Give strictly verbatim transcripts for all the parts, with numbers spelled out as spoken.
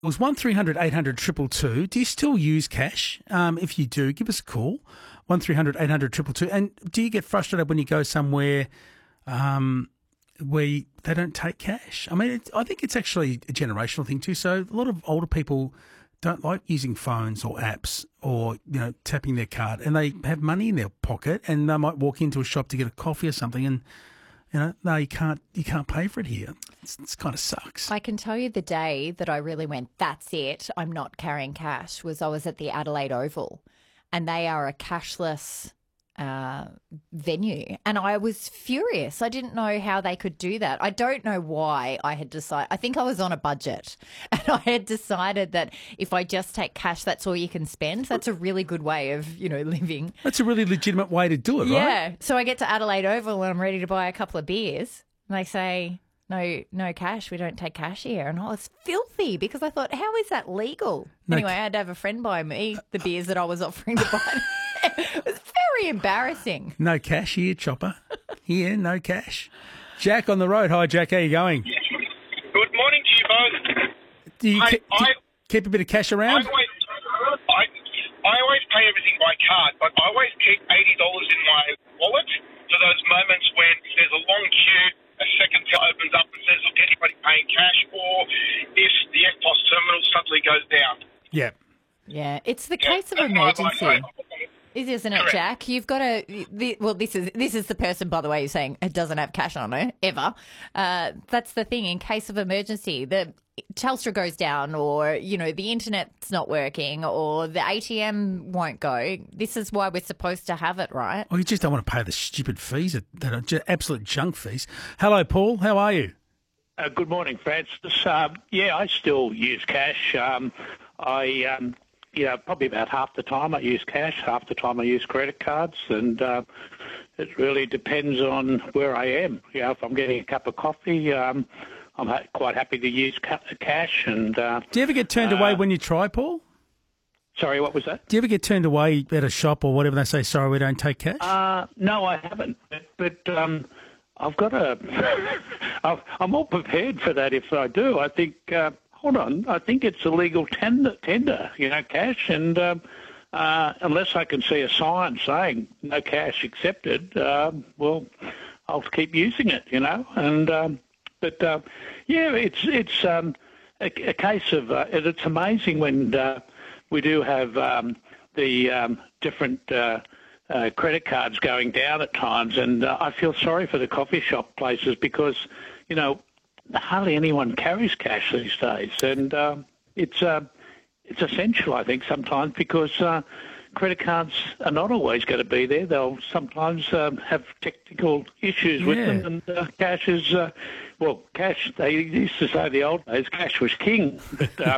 It was one three hundred eight hundred two two two. Do you still use cash? Um, if you do, give us a call, one three hundred eight hundred two two two. And do you get frustrated when you go somewhere um, where you, they don't take cash? I mean, it, I think it's actually a generational thing too. So a lot of older people don't like using phones or apps or, you know, tapping their card, and they have money in their pocket and they might walk into a shop to get a coffee or something and, you know, no, you can't, you can't pay for it here. It's, it's kind of sucks. I can tell you the day that I really went, that's it, I'm not carrying cash, was I was at the Adelaide Oval, and they are a cashless uh, venue, and I was furious. I didn't know how they could do that. I don't know why I had decided. I think I was on a budget, and I had decided that if I just take cash, that's all you can spend. That's a really good way of, you know, living. That's a really legitimate way to do it, right? Yeah. So I get to Adelaide Oval and I'm ready to buy a couple of beers, and they say, no, no cash. We don't take cash here. And I was filthy because I thought, how is that legal? No anyway, ca- I had to have a friend buy me the beers that I was offering to buy. It was very embarrassing. No cash here, Chopper. Here, no cash. Jack on the road. Hi, Jack. How you going? Good morning to you both. Do you I, ke- I, keep a bit of cash I, around? always, I, I always pay everything by card, but I always keep eighty dollars in my wallet for those moments when there's a long queue, a second till opens up and says, look, anybody paying cash, or if the F P O S terminal suddenly goes down. Yeah. Yeah, it's the Yeah, case of that's my- my- emergency. my- Is isn't it, Correct. Jack? You've got to. The, well, this is this is the person, by the way, who's saying it doesn't have cash on it ever. Uh, that's the thing. In case of emergency, the Telstra goes down, or you know the internet's not working, or the A T M won't go. This is why we're supposed to have it, right? Well, you just don't want to pay the stupid fees that, that are just absolute junk fees. Hello, Paul. How are you? Uh, good morning, Francis. Um, yeah, I still use cash. Um, I, um, you know, probably about half the time I use cash, half the time I use credit cards, and uh, it really depends on where I am. You know, if I'm getting a cup of coffee, um, I'm ha- quite happy to use ca- cash. And uh, Do you ever get turned uh, away when you try, Paul? sorry, what was that? Do you ever get turned away at a shop or whatever? They say, sorry, we don't take cash? Uh, no, I haven't. But, but um, I've got a. I've- I'm all prepared for that. If I do, I think. Uh, hold on, I think it's a legal tender. Tender, you know, cash, and um, uh, unless I can see a sign saying no cash accepted, um, well, I'll keep using it. You know, and um, but uh, yeah, it's it's um, a, a case of. Uh, it's amazing when uh, we do have um, the um, different. Uh, Uh, credit cards going down at times, and uh, I feel sorry for the coffee shop places because, you know, hardly anyone carries cash these days, and uh, it's uh, it's essential, I think, sometimes because uh, credit cards are not always going to be there. They'll sometimes um, have technical issues with Yeah. them, and uh, cash is, uh, well, cash, they used to say the old days, cash was king, but uh,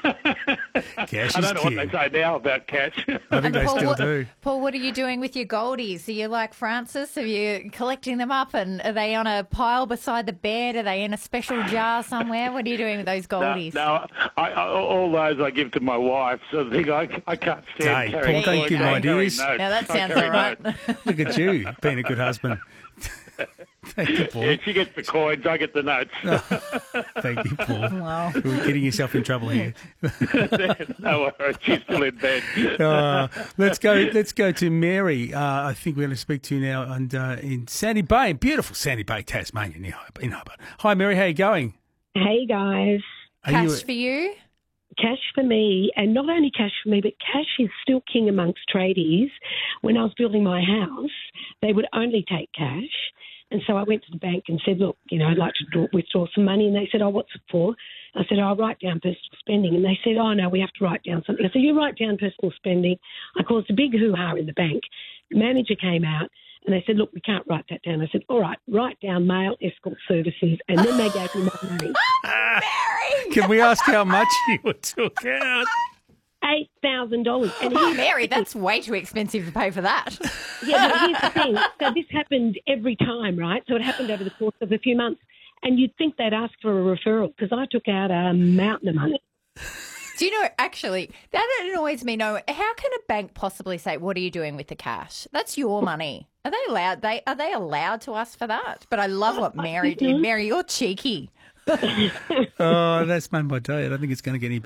Cash I is don't know king. what they say now about cash. I think they Paul, still what, do. Paul, what are you doing with your goldies? Are you like Francis? Are you collecting them up, and are they on a pile beside the bed? Are they in a special jar somewhere? What are you doing with those No, goldies? no I, I, all those I give to my wife. So the thing I, I can't stand Hey, carrying Paul, don't coins. give I him carry ideas. notes. Now that I sounds carry all right. notes. Look at you, being a good husband. Thank you, Paul. Yeah, she gets the coins, I get the notes. Thank you, Paul. Wow. You're getting yourself in trouble here. No worries, she's still in bed. Uh, let's go. Let's go to Mary. Uh, I think we're going to speak to you now, and uh, in Sandy Bay, beautiful Sandy Bay, Tasmania, in Hobart. in Hobart. Hi, Mary. How you going? Hey guys, Are Cash you? for you? cash for me, and not only cash for me, but cash is still king amongst tradies. When I was building my house, they would only take cash. And so I went to the bank and said, look, you know, I'd like to draw, withdraw some money. And they said, oh, what's it for? I said, oh, I'll write down personal spending. And they said, oh, no, we have to write down something. I said, you write down personal spending. I caused a big hoo-ha in the bank. The manager came out and they said, look, we can't write that down. I said, all right, write down mail escort services. And then they gave me my money. Can we ask how much you took out? eight thousand dollars. And Oh, here's- Mary, that's way too expensive to pay for that. Yeah, but here's the thing. So this happened every time, right? So it happened over the course of a few months. And you'd think they'd ask for a referral because I took out a mountain of money. Do you know, actually, that annoys me. No, how can a bank possibly say, what are you doing with the cash? That's your money. Are they allowed? They Are they allowed to ask for that? But I love what Mary did. Mary, you're cheeky. Oh, that's made my day. I don't think it's going to get any better.